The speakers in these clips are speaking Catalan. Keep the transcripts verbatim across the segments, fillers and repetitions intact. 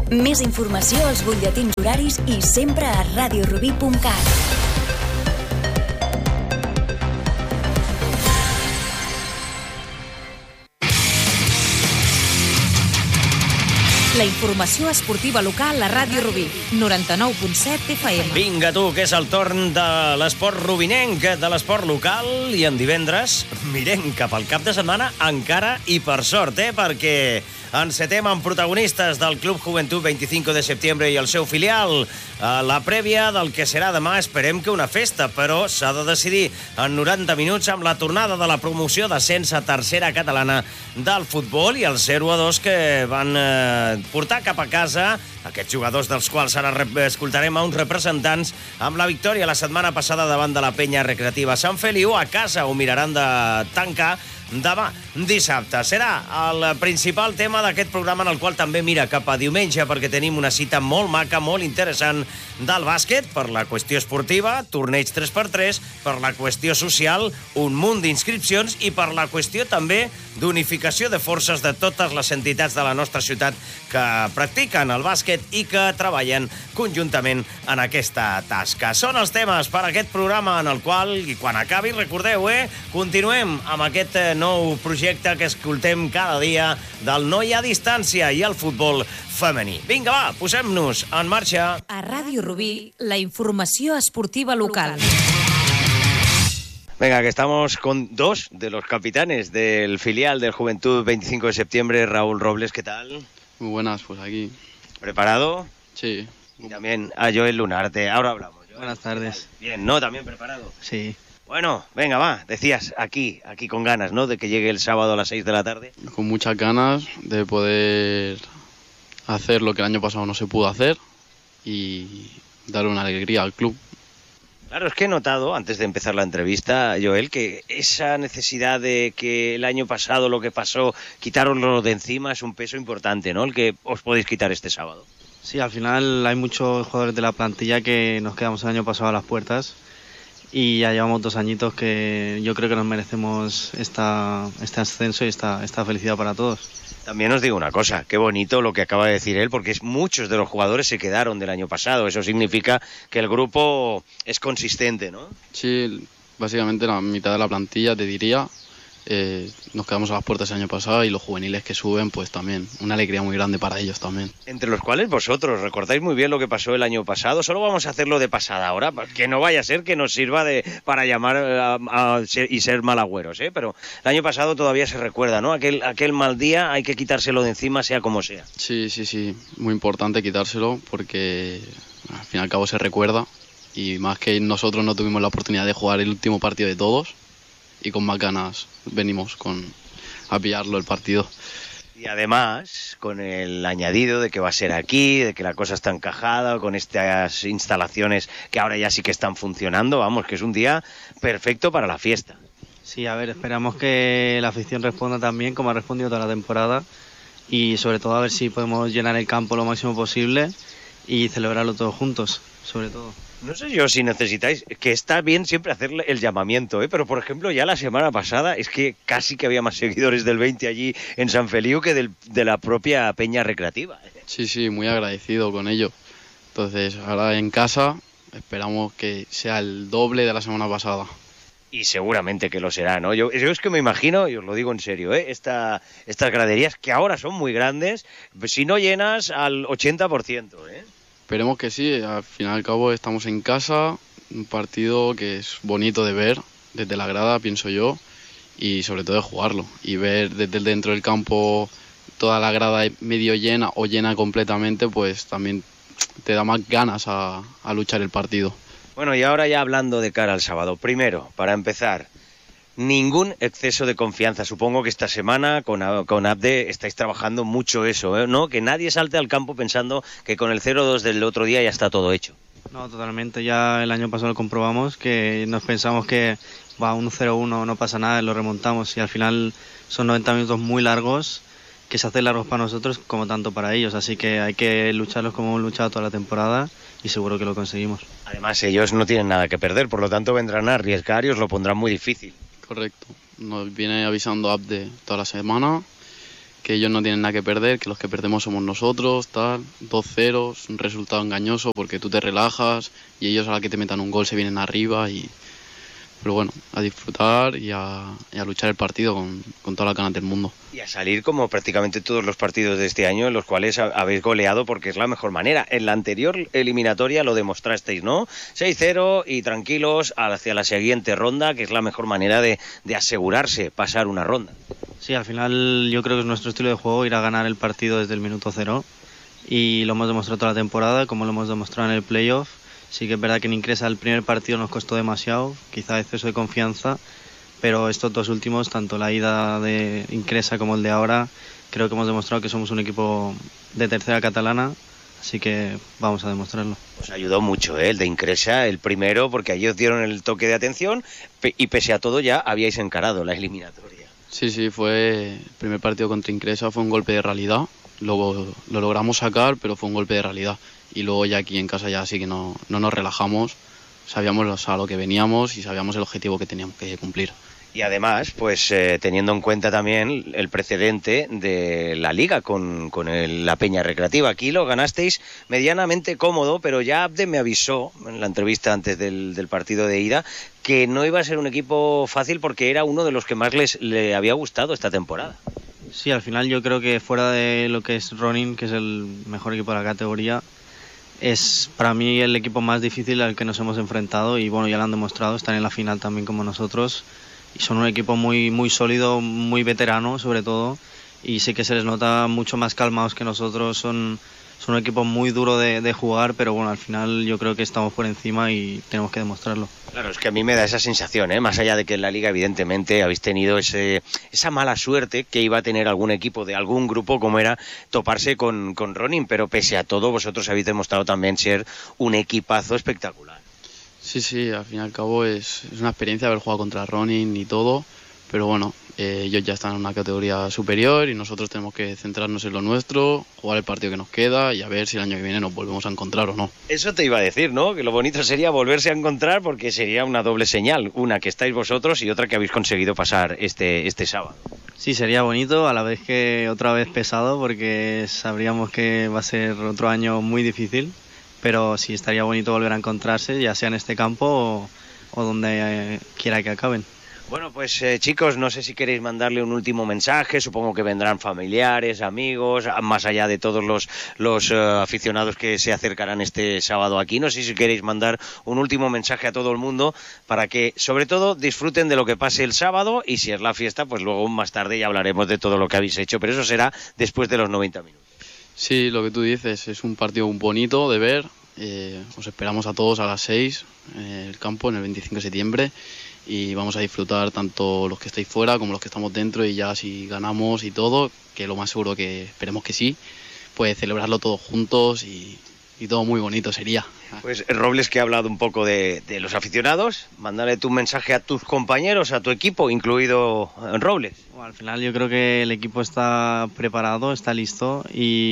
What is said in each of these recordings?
Més informació als butlletins horaris i sempre a radio rubí punt cat. La informació esportiva local a Ràdio Rubí, noranta-nou punt set F M. Vinga tu, que és el torn de l'esport rubinenc, de l'esport local, i en divendres mirem cap al cap de setmana encara, i per sort, eh, perquè encetem amb protagonistes del Club Joventut vint-i-cinc de setembre i el seu filial. La prèvia del que serà demà, esperem que una festa, però s'ha de decidir en noranta minuts amb la tornada de la promoció d'ascens a tercera catalana del futbol i el zero a dos que van eh, portar cap a casa aquests jugadors dels quals ara escoltarem a uns representants amb la victòria la setmana passada davant de la penya recreativa Sant Feliu. A casa ho miraran de tancar demà, dissabte. Serà el principal tema d'aquest programa, en el qual també mira cap a diumenge, perquè tenim una cita molt maca, molt interessant del bàsquet, per la qüestió esportiva, torneig tres per tres, per la qüestió social, un munt d'inscripcions, i per la qüestió també d'unificació de forces de totes les entitats de la nostra ciutat que practiquen el bàsquet i que treballen conjuntament en aquesta tasca. Són els temes per a aquest programa, en el qual, i quan acabi, recordeu, eh, continuem amb aquest nou projecte que escoltem cada dia del noi a distància i el futbol femení. Vinga, va, posem-nos en marxa. A Ràdio Rubí, la informació esportiva local. Venga, que estamos con dos de los capitanes del filial del Juventud veinticinco de septiembre. Raúl Robles, ¿qué tal? Muy buenas, pues aquí. ¿Preparado? Sí. Y también a Joel Lunarte. Ahora hablamos. Joel. Buenas tardes. Bien, ¿no? ¿También preparado? Sí. Bueno, venga, va. Decías, aquí, aquí con ganas, ¿no? De que llegue el sábado a las seis de la tarde. Con muchas ganas de poder hacer lo que el año pasado no se pudo hacer y darle una alegría al club. Claro, es que he notado, antes de empezar la entrevista, Joel, que esa necesidad de que el año pasado lo que pasó, quitároslo de encima, es un peso importante, ¿no? El que os podéis quitar este sábado. Sí, al final hay muchos jugadores de la plantilla que nos quedamos el año pasado a las puertas y ya llevamos dos añitos que yo creo que nos merecemos esta, este ascenso y esta, esta felicidad para todos. También os digo una cosa, qué bonito lo que acaba de decir él, porque muchos de los jugadores se quedaron del año pasado. Eso significa que el grupo es consistente, ¿no? Sí, básicamente la mitad de la plantilla, te diría, eh, nos quedamos a las puertas el año pasado, y los juveniles que suben, pues también, una alegría muy grande para ellos también. Entre los cuales vosotros, recordáis muy bien lo que pasó el año pasado. Solo vamos a hacerlo de pasada ahora, que no vaya a ser que nos sirva de para llamar a, a ser, y ser malagüeros, ¿eh? Pero el año pasado todavía se recuerda, ¿no? Aquel, aquel mal día hay que quitárselo de encima, sea como sea. Sí, sí, sí, muy importante quitárselo, porque al fin y al cabo se recuerda, y más que nosotros no tuvimos la oportunidad de jugar el último partido de todos, y con más ganas venimos con a pillarlo el partido. Y además, con el añadido de que va a ser aquí, de que la cosa está encajada, con estas instalaciones que ahora ya sí que están funcionando, vamos, que es un día perfecto para la fiesta. Sí, a ver, esperamos que la afición responda también como ha respondido toda la temporada, y sobre todo a ver si podemos llenar el campo lo máximo posible y celebrarlo todos juntos, sobre todo. No sé yo si necesitáis, que está bien siempre hacer el llamamiento, ¿eh? Pero por ejemplo ya la semana pasada es que casi que había más seguidores del veinte allí en San Feliu que del, de la propia peña recreativa, ¿eh? Sí, sí, muy agradecido con ello. Entonces ahora en casa esperamos que sea el doble de la semana pasada. Y seguramente que lo será, ¿no? Yo, yo es que me imagino, y os lo digo en serio, ¿eh? Esta, estas graderías que ahora son muy grandes, si no llenas al ochenta por ciento, ¿eh? Esperemos que sí, al fin y al cabo estamos en casa, un partido que es bonito de ver desde la grada, pienso yo, y sobre todo de jugarlo, y ver desde dentro del campo toda la grada medio llena o llena completamente, pues también te da más ganas a, a luchar el partido. Bueno, y ahora ya hablando de cara al sábado, primero, para empezar, ningún exceso de confianza. Supongo que esta semana con, con Abde estáis trabajando mucho eso, ¿eh? ¿No? Que nadie salte al campo pensando que con el cero dos del otro día ya está todo hecho. No, totalmente. Ya el año pasado lo comprobamos, que nos pensamos que va uno cero uno, no pasa nada, lo remontamos, y al final son noventa minutos muy largos, que se hacen largos para nosotros como tanto para ellos, así que hay que lucharlos como hemos luchado toda la temporada, y seguro que lo conseguimos. Además ellos no tienen nada que perder, por lo tanto vendrán a arriesgar y os lo pondrán muy difícil. Correcto, nos viene avisando Abde toda la semana, que ellos no tienen nada que perder, que los que perdemos somos nosotros, tal, dos cero, un resultado engañoso porque tú te relajas y ellos a la que te metan un gol se vienen arriba y... Pero bueno, a disfrutar y a, y a luchar el partido con, con todas las ganas del mundo. Y a salir como prácticamente todos los partidos de este año en los cuales habéis goleado porque es la mejor manera. En la anterior eliminatoria lo demostrasteis, ¿no? seis cero y tranquilos hacia la siguiente ronda, que es la mejor manera de, de asegurarse pasar una ronda. Sí, al final yo creo que es nuestro estilo de juego ir a ganar el partido desde el minuto cero y lo hemos demostrado toda la temporada, como lo hemos demostrado en el playoff. Sí que es verdad que en Incresa el primer partido nos costó demasiado, quizá exceso de confianza, pero estos dos últimos, tanto la ida de Incresa como el de ahora, creo que hemos demostrado que somos un equipo de tercera catalana, así que vamos a demostrarlo. Os ayudó mucho, ¿eh? El de Incresa, el primero, porque allí os dieron el toque de atención y pese a todo ya habíais encarado la eliminatoria. Sí, sí, fue el primer partido contra Incresa, fue un golpe de realidad, luego lo logramos sacar, pero fue un golpe de realidad. Y luego ya aquí en casa ya sí que no, no nos relajamos, sabíamos a lo que veníamos y sabíamos el objetivo que teníamos que cumplir. Y además, pues eh, teniendo en cuenta también el precedente de la Liga con, con el, la Peña Recreativa. Aquí lo ganasteis medianamente cómodo, pero ya Abde me avisó en la entrevista antes del, del partido de ida que no iba a ser un equipo fácil porque era uno de los que más les, le había gustado esta temporada. Sí, al final yo creo que fuera de lo que es Ronin, que es el mejor equipo de la categoría, es para mí el equipo más difícil al que nos hemos enfrentado y bueno, ya lo han demostrado, están en la final también como nosotros y son un equipo muy, muy sólido, muy veterano sobre todo y sí que se les nota mucho más calmados que nosotros, son, son un equipo muy duro de, de jugar, pero bueno, al final yo creo que estamos por encima y tenemos que demostrarlo. Claro, es que a mí me da esa sensación, ¿eh? Más allá de que en la Liga evidentemente habéis tenido ese, esa mala suerte que iba a tener algún equipo de algún grupo como era toparse con, con Ronin, pero pese a todo vosotros habéis demostrado también ser un equipazo espectacular. Sí, sí, al fin y al cabo es, es una experiencia haber jugado contra Ronin y todo, pero bueno, eh, ellos ya están en una categoría superior y nosotros tenemos que centrarnos en lo nuestro, jugar el partido que nos queda y a ver si el año que viene nos volvemos a encontrar o no. Eso te iba a decir, ¿no? Que lo bonito sería volverse a encontrar porque sería una doble señal, una que estáis vosotros y otra que habéis conseguido pasar este, este sábado. Sí, sería bonito, a la vez que otra vez pesado porque sabríamos que va a ser otro año muy difícil, pero sí estaría bonito volver a encontrarse, ya sea en este campo o, o donde eh, quiera que acaben. Bueno, pues eh, chicos, no sé si queréis mandarle un último mensaje, supongo que vendrán familiares, amigos, más allá de todos los, los uh, aficionados que se acercarán este sábado aquí. No sé si queréis mandar un último mensaje a todo el mundo para que, sobre todo, disfruten de lo que pase el sábado y si es la fiesta, pues luego más tarde ya hablaremos de todo lo que habéis hecho, pero eso será después de los noventa minutos. Sí, lo que tú dices, es un partido bonito de ver, eh, os esperamos a todos a las seis en el campo, en el veinticinco de septiembre. Y vamos a disfrutar tanto los que estáis fuera como los que estamos dentro y ya si ganamos y todo, que lo más seguro que esperemos que sí, pues celebrarlo todos juntos y, y todo muy bonito sería. Pues Robles, que ha hablado un poco de, de los aficionados, mándale tu mensaje a tus compañeros, a tu equipo, incluido Robles. Bueno, al final yo creo que el equipo está preparado, está listo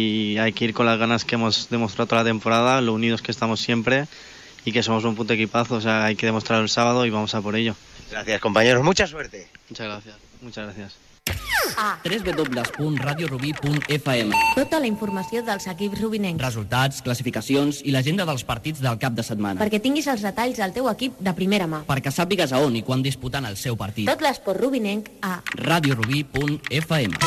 y hay que ir con las ganas que hemos demostrado toda la temporada, lo unidos que estamos siempre y que somos un puto equipazo, o sea, hay que demostrarlo el sábado y vamos a por ello. Gracias, compañeros, mucha suerte. Muchas gracias. Muchas gracias. w w w punt radio rubí punt f m. Tota la informació dels equips rubinencs. Resultats, classificacions i l'agenda dels partits del cap de setmana. Perquè tinguis els detalls del teu equip de primera mà. Perquè sàpigues a on i quan disputen el seu partit. Tot l'esport rubinenc a radio rubí punt f m.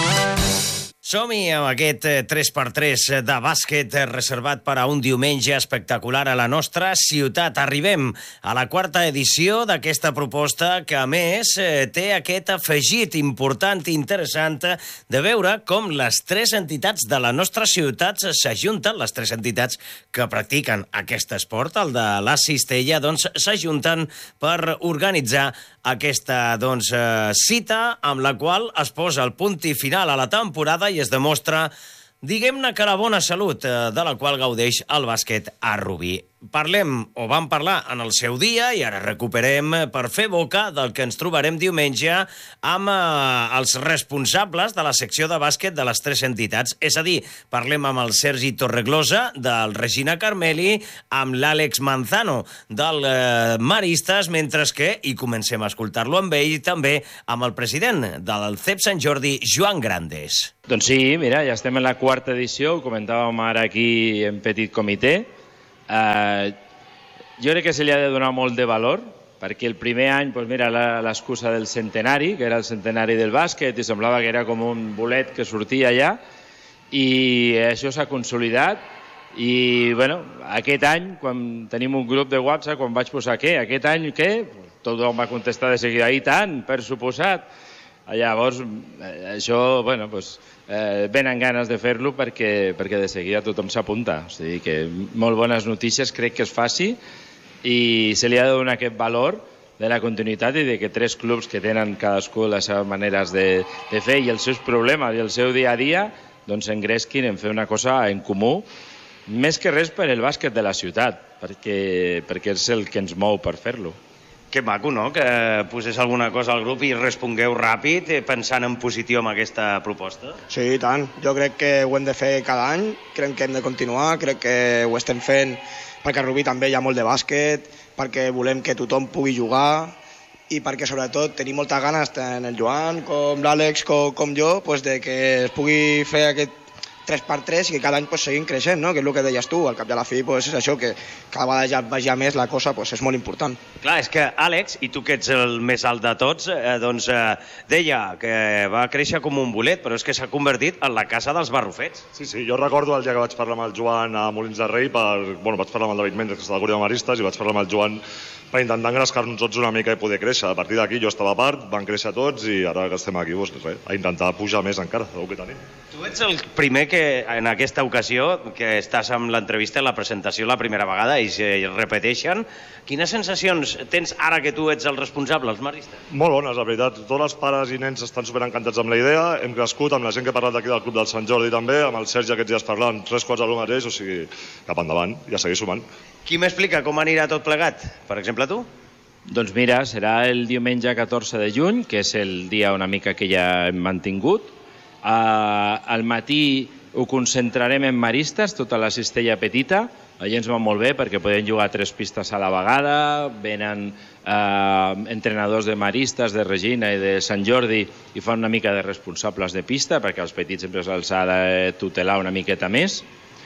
Som-hi amb aquest tres per tres de bàsquet reservat per a un diumenge espectacular a la nostra ciutat. Arribem a la quarta edició d'aquesta proposta que, a més, té aquest afegit important i interessant de veure com les tres entitats de la nostra ciutat s'ajunten, les tres entitats que practiquen aquest esport, el de la cistella, doncs s'ajunten per organitzar aquesta doncs, cita amb la qual es posa el punt i final a la temporada i es demostra, diguem-ne, que la bona salut de la qual gaudeix el bàsquet a Rubí. parlem, o vam parlar en el seu dia, i ara recuperem per fer boca del que ens trobarem diumenge amb eh, els responsables de la secció de bàsquet de les tres entitats. És a dir, parlem amb el Sergi Torreglosa, del Regina Carmeli, amb l'Àlex Manzano, del eh, Maristes, mentre que, i comencem a escoltar-lo amb ell, també amb el president del C E P Sant Jordi, Joan Grandes. Doncs sí, mira, ja estem en la quarta edició, ho comentàvem ara aquí en petit comitè. Uh, jo crec que se li ha de donar molt de valor, perquè el primer any, doncs mira, l'excusa del centenari, que era el centenari del bàsquet, i semblava que era com un bolet que sortia allà, i això s'ha consolidat. I, bueno, aquest any, quan tenim un grup de WhatsApp, quan vaig posar què, aquest any què? Tothom va contestar de seguida, i tant, per suposat. Llavors, això, bueno, doncs, eh, venen ganes de fer-lo perquè, perquè de seguida tothom s'apunta. O sigui que molt bones notícies, crec que es faci, i se li ha de donar aquest valor de la continuïtat i de que tres clubs que tenen cadascú les seves maneres de, de fer i els seus problemes i el seu dia a dia, doncs s'engresquin en fer una cosa en comú, més que res per el bàsquet de la ciutat, perquè, perquè és el que ens mou per fer-lo. Que maco, no?, que posés alguna cosa al grup i respongueu ràpid pensant en positiu amb aquesta proposta. Sí, i tant. Jo crec que ho hem de fer cada any, crec que hem de continuar, crec que ho estem fent perquè a Rubí també hi ha molt de bàsquet, perquè volem que tothom pugui jugar i perquè sobretot tenim moltes ganes, tant el Joan com l'Àlex com, com jo, pues, de que es pugui fer aquest tres per tres i que cada any pues, seguim creixent, no? Que és el que deies tu, al cap de la fi pues, és això, que cada vegada ja vaja més la cosa pues, és molt important. Clar, és que Àlex, i tu que ets el més alt de tots, eh, doncs eh, deia que va créixer com un bolet, però és que s'ha convertit en la casa dels barrufets. Sí, sí, jo recordo el dia que vaig parlar amb el Joan a Molins de Rei, per, bueno, vaig parlar amb el David Mendes, que està del Corea de Maristes, i vaig parlar amb el Joan per intentar engrescar-nos tots una mica i poder créixer. A partir d'aquí jo estava a part, van créixer tots i ara que estem aquí, doncs, res, a intentar pujar més encara del que tenim. Tu ets el primer que en aquesta ocasió, que estàs amb l'entrevista, la presentació la primera vegada i es repeteixen. Quines sensacions tens ara que tu ets el responsable, els maristes? Molt bones, la veritat. Tots els pares i nens estan superencantats amb la idea. Hem crescut amb la gent que ha parlat aquí del Club del Sant Jordi també, amb el Sergi aquests dies parlant, tres quarts del mateix, o sigui, cap endavant, i a seguir sumant. Qui m'explica com anirà tot plegat? Per exemple, tu? Doncs mira, serà el diumenge catorze de juny, que és el dia una mica que ja hem mantingut. Uh, al matí ho concentrarem en maristes, tota la cistella petita. Allà ens va molt bé perquè podem jugar tres pistes a la vegada, venen uh, entrenadors de maristes, de Regina i de Sant Jordi i fan una mica de responsables de pista perquè als petits sempre se'ls ha de tutelar una miqueta més.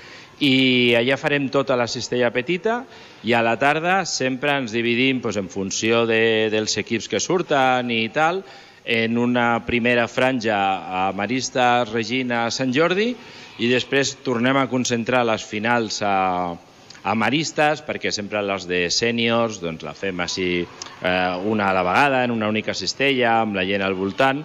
I allà farem tota la cistella petita i a la tarda sempre ens dividim doncs, en funció de, dels equips que surten i tal, en una primera franja a Maristes, Regina, Sant Jordi i després tornem a concentrar les finals a, a Maristes perquè sempre les de sèniors doncs, la fem així eh, una a la vegada en una única cistella amb la gent al voltant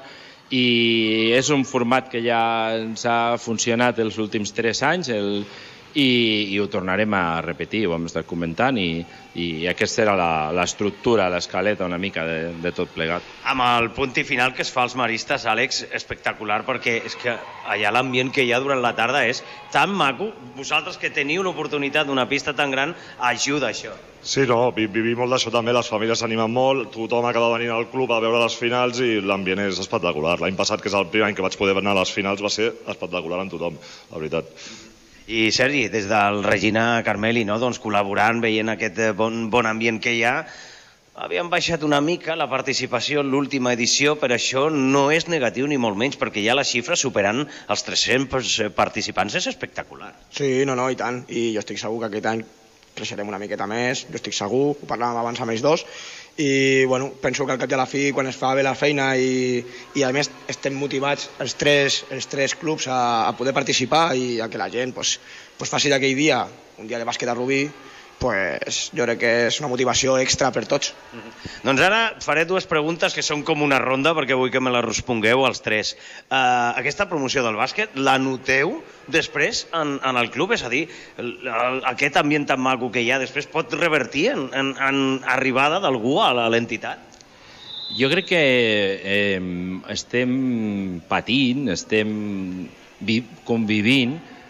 i és un format que ja ens ha funcionat els últims tres anys, el I, i ho tornarem a repetir, ho hem estat comentant i, i aquesta era l'estructura, l'escaleta una mica de, de tot plegat. Amb el punt i final que es fa als maristes, Àlex, espectacular, perquè és que allà l'ambient que hi ha durant la tarda és tan maco. Vosaltres que teniu l'oportunitat d'una pista tan gran, ajuda això. Sí, no, vivim molt d'això també, les famílies s'animen molt, tothom acaba venint al club a veure les finals i l'ambient és espectacular. L'any passat, que és el primer any que vaig poder anar a les finals, va ser espectacular en tothom, la veritat. I Sergi, des del Regina Carmeli, no? doncs, col·laborant, veient aquest bon, bon ambient que hi ha, havíem baixat una mica la participació en l'última edició, però això no és negatiu ni molt menys, perquè ja les xifres superant els tres-cents participants és espectacular. Sí, no, no, i tant. I jo estic segur que aquest any creixerem una miqueta més, jo estic segur, ho parlàvem abans amb ells dos, i bueno, penso que al cap de la fi, quan es fa bé la feina i, i a més estem motivats els tres, els tres clubs a, a poder participar i a que la gent pues, pues faci d'aquell dia un dia de bàsquet a Rubí, pues, jo crec que és una motivació extra per tots. Mm-hmm. Doncs ara faré dues preguntes que són com una ronda perquè vull que me les respongueu els tres. Uh, aquesta promoció del bàsquet la noteu després en, en el club? És a dir, el, el, aquest ambient tan maco que hi ha després pot revertir en, en, en arribada d'algú a l'entitat? Jo crec que eh, estem patint, estem convivint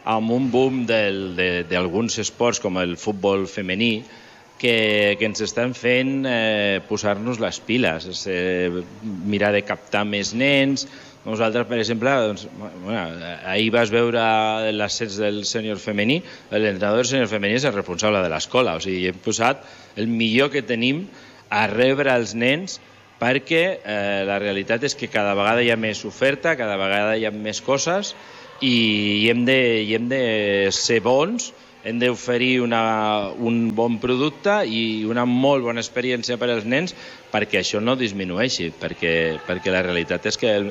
amb un boom d'alguns esports com el futbol femení que, que ens estan fent eh, posar-nos les piles, eh, mirar de captar més nens. Nosaltres, per exemple, doncs, bueno, ahir vas veure l'ascens del sènior femení, l'entrenador del sènior femení és el responsable de l'escola, o sigui, hem posat el millor que tenim a rebre els nens perquè eh, la realitat és que cada vegada hi ha més oferta, cada vegada hi ha més coses i, i, hem, de, i hem de ser bons, hem d'oferir un bon producte i una molt bona experiència per als nens perquè això no disminueixi, perquè, perquè la realitat és que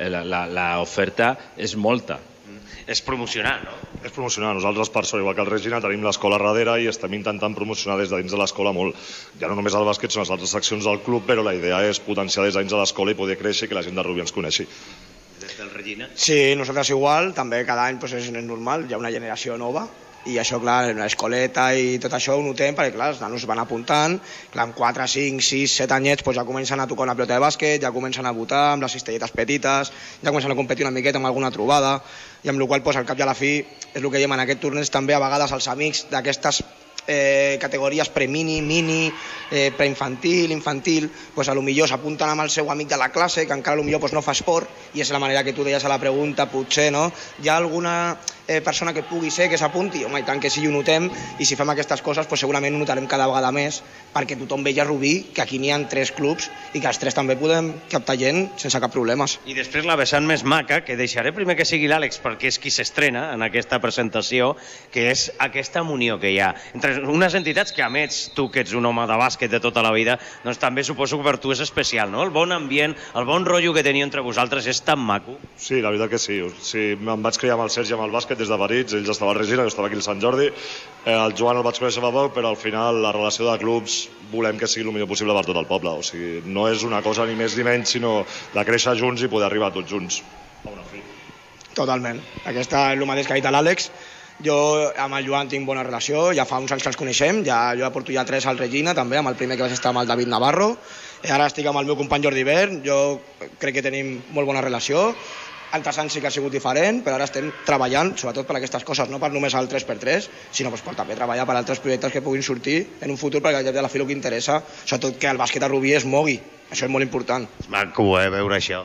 l'oferta és molta. És promocionar, no? És promocionar. Nosaltres, per sort, igual que el Regina, tenim l'escola darrere i estem intentant promocionar des de dins de l'escola molt. Ja no només el bàsquet, són les altres seccions del club, però la idea és potenciar des de dins de l'escola i poder créixer i que la gent de Rubí ens coneixi. Des del Regina? Sí, nosaltres igual, també cada any doncs, és normal, hi ha una generació nova, i això, clar, en l'escoleta i tot això ho notem perquè, clar, els nanos van apuntant, clar, amb quatre, cinc, sis, set anyets doncs ja comencen a tocar una pilota de bàsquet, ja comencen a votar amb les cistelletes petites, ja comencen a competir una miqueta amb alguna trobada, i amb la qual cosa, al cap i a la fi, és el que diem en aquest torneig també, a vegades els amics d'aquestes eh, categories pre-mini, mini, eh, preinfantil, infantil, doncs a lo millor s'apunten amb el seu amic de la classe, que encara a lo millor doncs, no fa esport, i és la manera que tu deies a la pregunta, potser, no? Hi ha alguna eh, persona que pugui ser, que s'apunti? Home, i tant que sí, ho notem, i si fem aquestes coses, doncs segurament ho notarem cada vegada més, perquè tothom veia a Rubí que aquí n'hi ha tres clubs i que els tres també podem captar gent sense cap problemes. I després la vessant més maca, que deixaré primer que sigui l'Àlex, perquè és qui s'estrena en aquesta presentació, que és aquesta munió que hi ha entre unes entitats que, a més, tu que ets un home de bàsquet de tota la vida, doncs també suposo que per tu és especial, no? El bon ambient, el bon rotllo que teniu entre vosaltres és tan maco. Sí, la veritat que sí. sí em vaig criar amb el Sergi amb el bàsquet des de petits, ells estava a Regina, jo estava aquí al Sant Jordi, eh, el Joan el vaig conèixer fa poc, però al final la relació de clubs volem que sigui el millor possible per tot el poble, o sigui, no és una cosa ni més ni menys, sinó de créixer junts i poder arribar tots junts a una fi. Totalment. Aquesta és el mateix que ha dit l'Àlex. Jo amb el Joan tinc bona relació, ja fa uns anys que els coneixem, ja, jo ja porto ja tres al Regina també, amb el primer que vaig estar amb el David Navarro, i ara estic amb el meu company Jordi Bern, jo crec que tenim molt bona relació, altres anys sí que ha sigut diferent, però ara estem treballant, sobretot per aquestes coses, no per només el tres per tres, sinó per també treballar per altres projectes que puguin sortir en un futur, perquè ja a la fi el que interessa, sobretot que el bàsquet a Rubí es mogui, això és molt important. És maco, eh, veure això.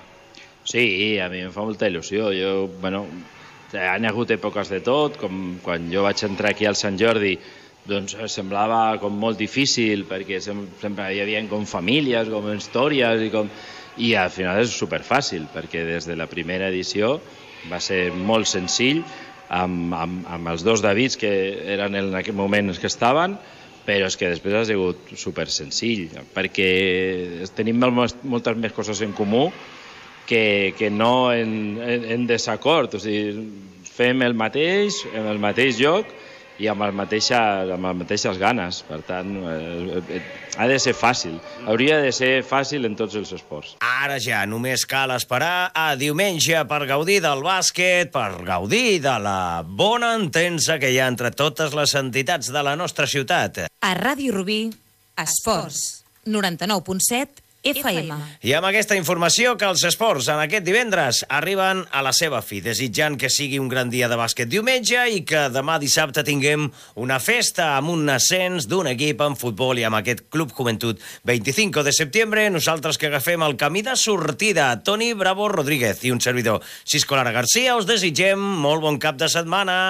Sí, a mi em fa molta il·lusió, jo, bueno, han hagut èpoques de tot, com quan jo vaig entrar aquí al Sant Jordi, doncs semblava com molt difícil, perquè sempre hi havia com famílies, com històries, i, com... i al final és superfàcil, perquè des de la primera edició va ser molt senzill, amb, amb, amb els dos Davids que eren en aquell moment els que estaven, però és que després ha sigut super senzill, perquè tenim moltes més coses en comú que, que no en, en, en desacord, o sigui, fem el mateix, en el mateix lloc i amb, el mateixa, amb les mateixes ganes, per tant, eh, ha de ser fàcil, hauria de ser fàcil en tots els esports. Ara ja només cal esperar a diumenge per gaudir del bàsquet, per gaudir de la bona entensa que hi ha entre totes les entitats de la nostra ciutat. A Ràdio Rubí, esports, noranta-nou punt set F M. I amb aquesta informació que els esports en aquest divendres arriben a la seva fi, desitjant que sigui un gran dia de bàsquet diumenge i que demà dissabte tinguem una festa amb un ascens d'un equip en futbol i amb aquest Club Joventut. vint-i-cinc de setembre, nosaltres que agafem el camí de sortida. Toni Bravo Rodríguez i un servidor, Cisco Lara Garcia, us desitgem molt bon cap de setmana.